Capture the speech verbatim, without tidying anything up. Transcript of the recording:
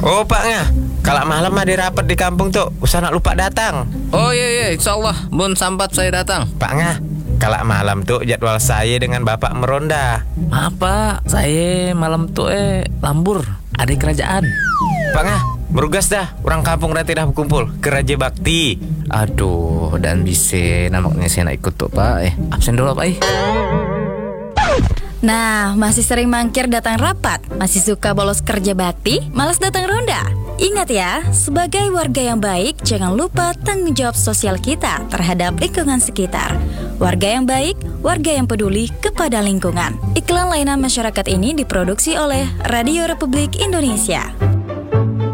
Oh Pak Ngah, kalau malam ada rapat di kampung tuh, usah nak lupa datang. Oh iya iya, insya Allah Bun sampat saya datang. Pak Ngah, kalau malam tuh jadwal saya dengan Bapak meronda. Maaf Pak, saya malam tuh eh lambur, ada kerajaan. Pak Ngah, merugas dah, orang kampung nanti dah berkumpul ke Raja Bakti. Aduh, dan bisa nampaknya saya nak ikut tuh Pak. Eh, absen dulu Pak eh. Nah, masih sering mangkir datang rapat, masih suka bolos kerja bakti, malas datang ronda. Ingat ya, sebagai warga yang baik, jangan lupa tanggung jawab sosial kita terhadap lingkungan sekitar. Warga yang baik, warga yang peduli kepada lingkungan. Iklan layanan masyarakat ini diproduksi oleh Radio Republik Indonesia.